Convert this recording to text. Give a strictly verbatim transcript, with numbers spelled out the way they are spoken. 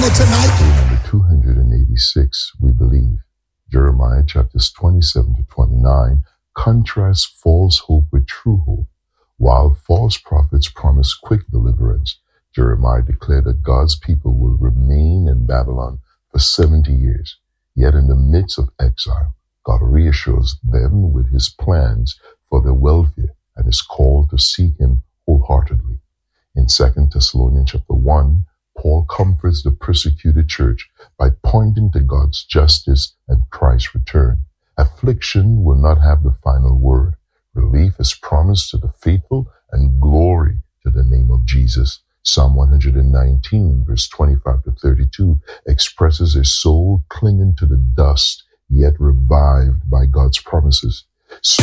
tonight? Number two hundred eighty-six, we believe. Jeremiah chapters twenty-seven to twenty-nine contrasts false hope with true hope. While false prophets promise quick deliverance, Jeremiah declared that God's people will remain in Babylon for seventy years. Yet in the midst of exile, God reassures them with his plans for their welfare and is called to seek him wholeheartedly. In Second Thessalonians chapter one, Paul comforts the persecuted church by pointing to God's justice and Christ's return. Affliction will not have the final word. Relief is promised to the faithful and glory to the name of Jesus. Psalm one hundred nineteen, verse twenty-five to thirty-two, expresses a soul clinging to the dust, yet revived by God's promises.